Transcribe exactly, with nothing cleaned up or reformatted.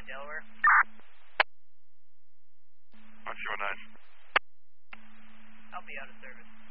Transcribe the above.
Delaware. one two one nine. I'll be out of service.